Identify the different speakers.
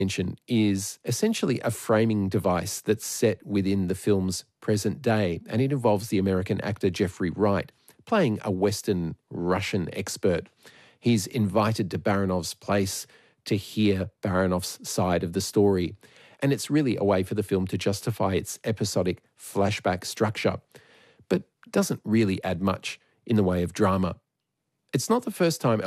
Speaker 1: is essentially a framing device that's set within the film's present day, and it involves the American actor Jeffrey Wright playing a Western Russian expert. He's invited to Baranov's place to hear Baranov's side of the story, and it's really a way for the film to justify its episodic flashback structure, but doesn't really add much in the way of drama. It's not the first time